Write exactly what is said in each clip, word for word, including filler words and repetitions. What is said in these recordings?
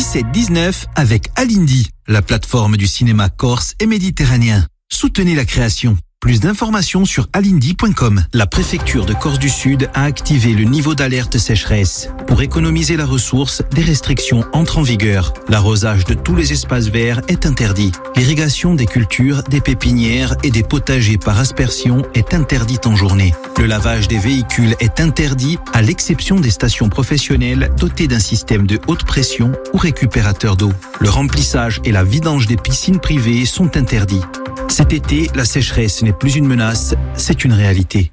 dix-sept dix-neuf avec Alindy, la plateforme du cinéma corse et méditerranéen. Soutenez la création. Plus d'informations sur alindy point com. La préfecture de Corse du Sud a activé le niveau d'alerte sécheresse. Pour économiser la ressource, des restrictions entrent en vigueur. L'arrosage de tous les espaces verts est interdit. L'irrigation des cultures, des pépinières et des potagers par aspersion est interdite en journée. Le lavage des véhicules est interdit à l'exception des stations professionnelles dotées d'un système de haute pression ou récupérateur d'eau. Le remplissage et la vidange des piscines privées sont interdits. Cet été, la sécheresse n'est plus une menace, c'est une réalité.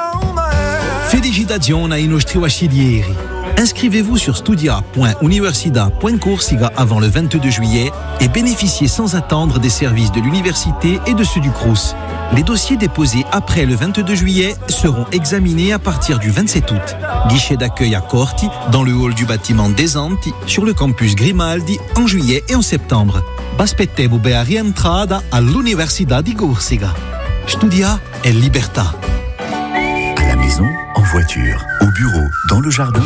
Felicitazioni ai nostri bachelieri. Inscrivez-vous sur studia point universidad point corsica avant le vingt-deux juillet et bénéficiez sans attendre des services de l'université et de ceux du Crous. Les dossiers déposés après le vingt-deux juillet seront examinés à partir du vingt-sept août. Guichet d'accueil à Corti, dans le hall du bâtiment des Anti, sur le campus Grimaldi, en juillet et en septembre. Baspettevo a rientrada all'Università di Corsica. Studia e libertà. À la maison, en voiture, au bureau, dans le jardin.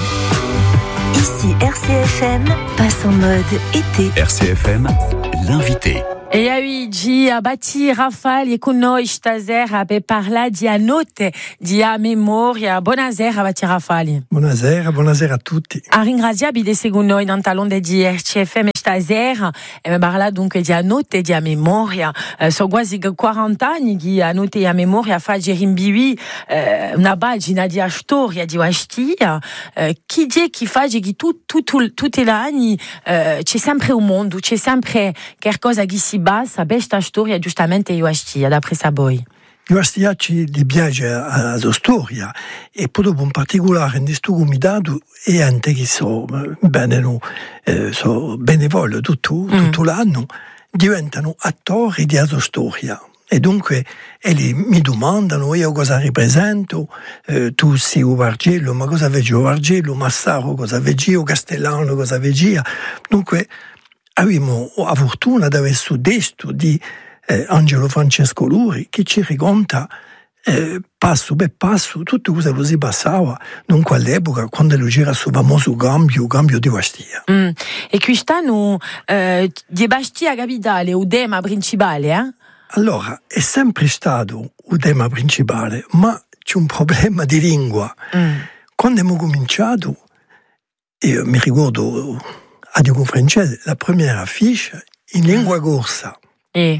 Ici R C F M passe en mode été. R C F M, l'invité. E oggi a Batti Raffaele con noi stasera per parlare di a notte di a memoria. Buonasera Batti Raffaele. Buonasera, buonasera a tutti. A ringraziabile di seguire noi nel talone di R C F M stasera e mi parla dunque di a notte di a memoria. Eh, sono quasi quaranta anni che a notte di a memoria fa gerimbiwi eh, una pagina di storia di Wastia. Eh, chi dice chi fa che tu, tu, tu, tutti gli anni eh, c'è sempre un mondo, c'è sempre qualcosa che si basa, questa storia giustamente io astia, d'après sa voi. Io astia ci gli piace la sua storia e poi dopo in particolare in questo comitato e anche che so bene no, eh, so benevolo tutto, mm. tutto l'anno diventano attori di sua storia. E dunque e mi domandano io cosa rappresento, eh, tu sei un Vargello, ma cosa vedi un Vargello, Massaro cosa vedi, io Castellano cosa vedi. Dunque abbiamo la fortuna di avere su desto di eh, Angelo Francesco Luri che ci racconta eh, passo per passo tutto cosa che si passava dunque all'epoca quando lui c'era il famoso cambio, cambio di Bastia. Mm. E quest'anno eh, di Bastia capitale o tema principale? Eh? Allora, è sempre stato il tema principale, ma c'è un problema di lingua. Mm. Quando abbiamo cominciato, io mi ricordo a Diego francese, la prima affiche in lingua corsa. E?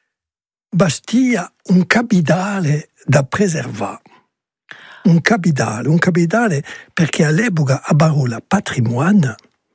Bastia, un capitale da preservare. Un capitale, un capitale perché all'epoca la parola patrimonio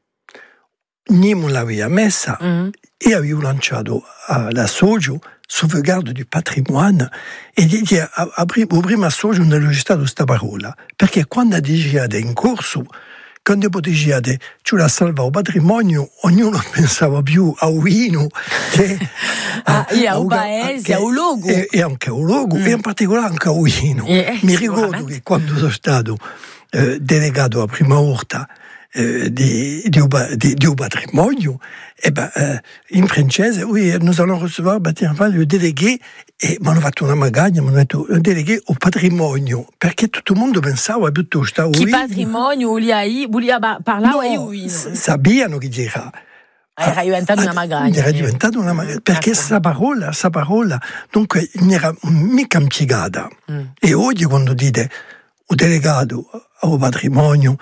non l'aveva messa mm. e avevo lanciato l'associo sauvegarde du patrimonio e il primo associo non c'è stato questa parola perché quando diceva in corso quando poteva dire c'è la salva il patrimonio, ognuno pensava più a un vino che a, a, a un paese, a un luogo. E, e anche a un luogo, mm. e in particolare anche a un vino. Eh, Mi ricordo che quando sono stato eh, delegato a prima volta eh, di, di, di, di un patrimonio, e beh, eh, in francese, oui, nous allons recevoir le délégué, e mi hanno fatto una magagna, mi hanno detto un délégué au patrimonio, perché tutto il mondo pensava piuttosto a un Chi vino. patrimonio volia parlare no, a vino? Sapevano che c'era. Era diventato una magagna. Era diventato una magagna, perché questa parola, questa parola, dunque, non era mica impiegata. Mm. E oggi quando dite un delegato al patrimonio,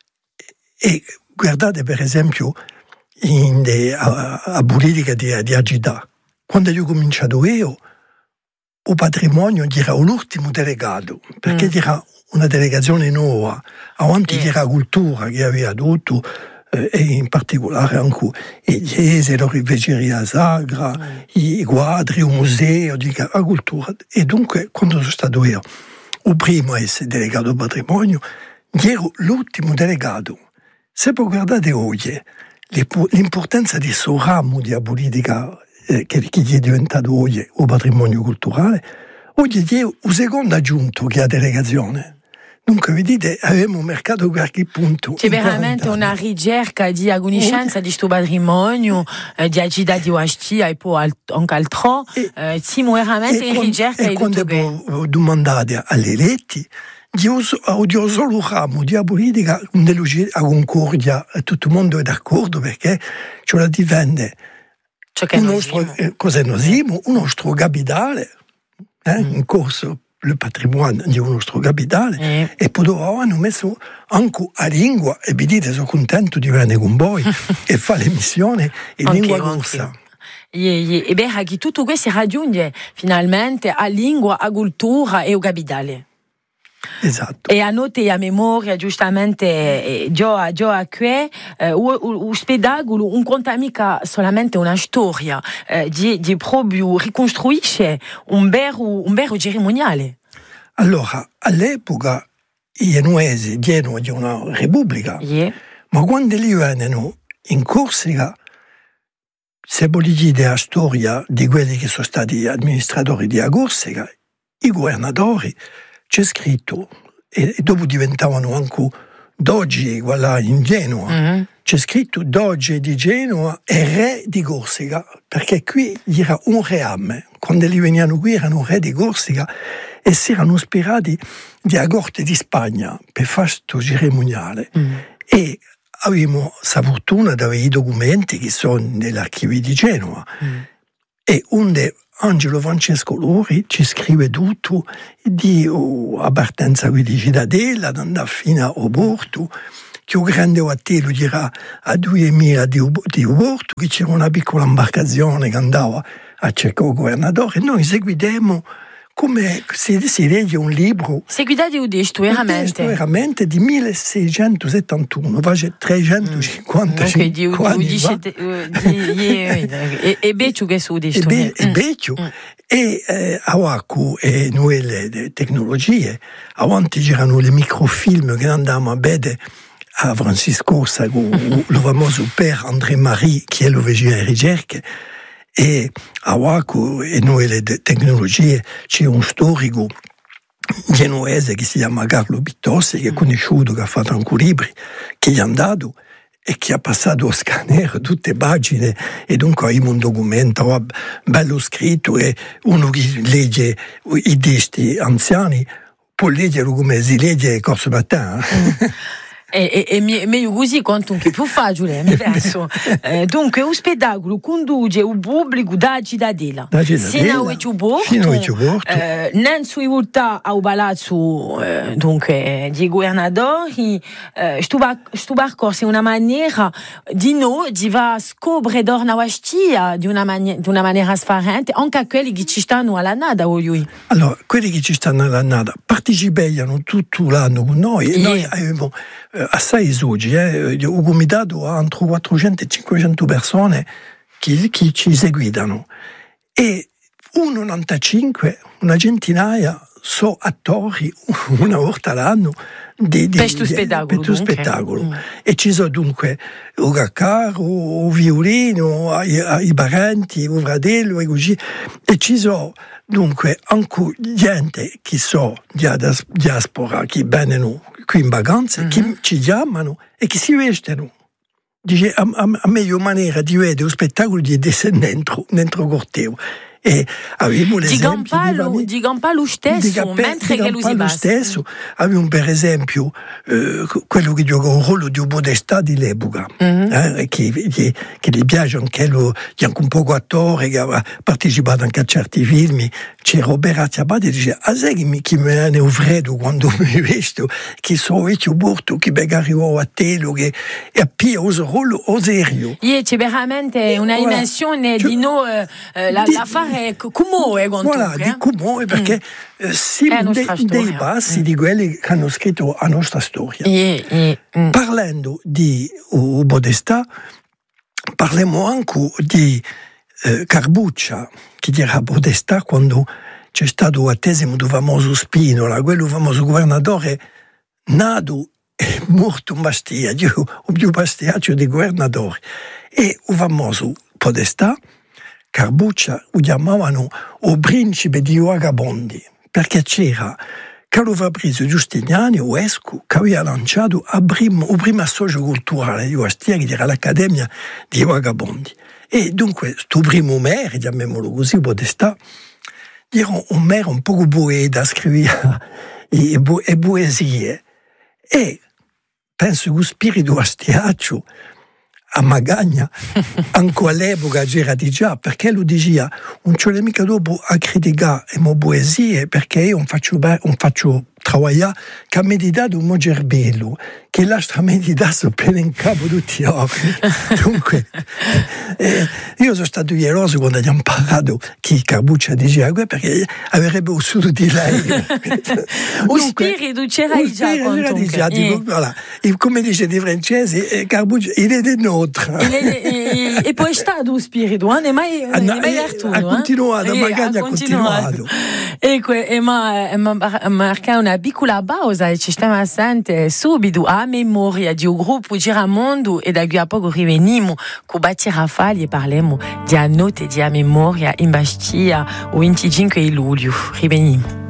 e guardate per esempio in de, a, a politica di, di agità, quando io ho cominciato io, il patrimonio era l'ultimo delegato, perché mm. era una delegazione nuova, avanti c'era la cultura che aveva tutto, eh, e in particolare anche i chiese, l'orifeceria sacra, mm. i quadri, il museo, la cultura. E dunque, quando sono stato io, il primo a essere delegato al patrimonio, ero l'ultimo delegato. Se poi guardate oggi, l'importanza di questo ramo di politica eh, che, che è diventato oggi il patrimonio culturale, oggi è il secondo aggiunto che ha delegazione. Dunque, vedete, abbiamo un mercato a qualche punto. C'è veramente una ricerca di conoscenza di questo patrimonio, eh, di agità di Wastia e poi anche altro. Eh, siamo veramente in ricerca di tutto. E quando domandato agli eletti, di solo ramo di politica a concordia, tutto il mondo è d'accordo perché ce la divenne un nostro, eh, cos'è nosimo, un nostro capitale, eh, mm. in corso il patrimonio di un nostro capitale, mm. e poi dopo hanno messo anche a lingua, e vi dite sono contento di venire con voi e fare l'emissione in anche lingua io, corsa. E, e beh, che tutto questo si raggiunge finalmente a lingua, a cultura e a capitale. Esatto. E a notte a memoria giustamente già a qui lo spettacolo non conta mica solamente una storia, eh, di, di proprio ricostruisce un vero, un vero cerimoniale. Allora, all'epoca i genuesi diano di una repubblica, yeah. ma quando li vennero in Corsica, se volete dire la storia di quelli che sono stati amministratori di Corsica, i governatori, c'è scritto, e dopo diventavano anche Doge, voilà, in Genova, mm-hmm. c'è scritto Doge di Genova e re di Corsica, perché qui era un reame, quando li venivano qui erano re di Corsica e si erano ispirati della corte di Spagna per fare questo cerimoniale. Mm-hmm. E avevamo la fortuna di avere i documenti che sono nell'archivio di Genova, mm-hmm. e onde Angelo Francesco Lori ci scrive tutto di oh, appartenenza di cittadella, andare fino a Oporto, che un grande hotel dirà a due miglia di, di Oporto, che c'era una piccola imbarcazione che andava a cercare il governatore, e noi seguidemo come si, si legge un libro. Seguidate un testo, veramente. Un testo veramente di milleseicentosettantuno, face trecentocinquantacinque anni fa. E beccio che su testo. E beccio. E a Waku e noi le tecnologie, avanti c'erano le microfilm che andavamo a vedere a Francisco Sago, il famoso père André Marie, che lo faceva in ricerche. E a Waku e noi le tecnologie c'è un storico genuese che si chiama Carlo Pittossi, che è conosciuto, che ha fatto anche libri, che gli è andato e che ha passato a scanner tutte le pagine, e dunque abbiamo un documento bello scritto, e uno che legge i testi anziani può leggere come si legge Corso Matin. E, e, e meglio così quanto anche più facile, mi penso. Eh, dunque, un spettacolo conduce il pubblico da cittadella, fino a Ciuborto, eh, non si volta al palazzo, eh, dunque, di governatori. Eh, questo percorso è una maniera di noi di va scoprire una vastia di una, mani- di una maniera differente, anche a quelli che ci stanno alla nada. Allora, quelli che ci stanno alla nada partecipano tutto l'anno con noi, e yeah. noi abbiamo assai esugi, eh? Il comitato ha entre quattrocento e cinquecento persone che, che ci seguitano, e uno novantacinque, una centinaia, sono attori una volta l'anno di, di, per questo spettacolo, per spettacolo. Mm. E ci sono dunque il caccaro, il violino, i, i parenti, il fratello e così, e ci sono dunque anche gente che sono di diaspora, che vengono qui in vacanza, mm-hmm. che ci chiamano e che si vestono. Dice, a, a, a meglio maniera di vedere lo spettacolo di essere dentro, dentro corteo. E avevo l'esempio di Gampalo stesso, di mentre che lui si basta. stesso, avevo per esempio eh, quello che gioca un ruolo di un podestà di l'epoca, mm-hmm. eh, che, che, che gli piace anche lui, che è anche un poco attore, che aveva partecipato anche a certi film. C'è Roberto Abate, dice, ah sai che mi, che mi viene un freddo quando mi vesto, che sono vecchio borto, che mi arrivo a telo, che e a più uso ruolo o serio. Yeah, c'è veramente una voilà. dimensione cioè, di noi, eh, la, di, l'affare come è voilà, di come, perché mm. eh, siamo dei, dei passi mm. di quelli che hanno scritto la nostra storia. Yeah, yeah, mm. Parlando di uh, Podestà, parliamo anche di eh, Carbuccia, che era Podestà quando c'è stato il battesimo del famoso Spinola, quello famoso governatore nato e morto in Bastia, il più bastiaccio di governatori. E il famoso Podestà, Carbuccia, lo chiamavano il principe di Vagabondi, perché c'era Carlo Fabrizio Giustiniani, o Escu, che aveva lanciato il primo, il primo associo culturale di Bastia, che era l'Accademia di Vagabondi. E dunque, questo primo maire, chiamiamolo così, Podestà, era un maire un poco poeta, scriveva e, bu- e poesie. E penso che lo spirito astiaccio a Magagna, anche all'epoca c'era di già, perché lui diceva non c'è mica dopo a criticare le mie poesie, perché io non faccio, non faccio lavorare che ha meditato un mo' gerbello, che lascia meditare sono in capo tutti gli occhi. Dunque, eh, io sono stato ieroso quando abbiamo parlato che Carbuccia diceva, perché avrebbe uscito di lei. Lo spirito c'era già, c'era di già, dico, voilà. E come dice di francese, Carbuccia, il è del nostro. E, e poi è stato lo spirito, non è mai, ah, non no, è mai eh, Arturo. Ha continuato, eh? magari ha continuato. E, que, e ma, ma marca una piccola pausa e ci stiamo a sentire subito a memoria di un gruppo Giramondo e da qui a poco riveniamo con Batti Rafali e parliamo di a notte di a memoria in Bastia il venticinque luglio. Riveniamo.